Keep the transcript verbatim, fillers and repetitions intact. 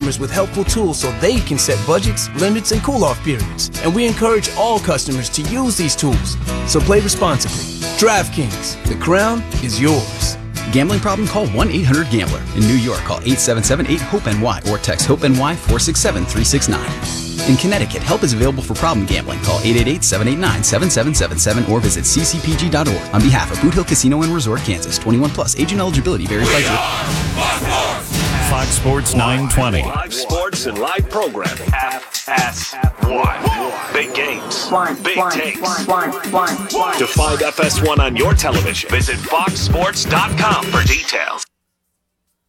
customers with helpful tools so they can set budgets, limits, and cool-off periods. And we encourage all customers to use these tools. So play responsibly. DraftKings, the crown is yours. Gambling problem? Call one eight hundred gambler. In New York, call eight seven seven eight hope N Y or text HOPE-NY four six seven three six nine. In Connecticut, help is available for problem gambling. Call eight eight eight seven eight nine seven seven seven seven or visit c c p g dot org. On behalf of Boot Hill Casino and Resort, Kansas, twenty-one plus, age and eligibility varies by state. Fox Sports nine twenty. Live sports and live programming. F S one. Big games. Big takes. To find F S one on your television, visit fox sports dot com for details.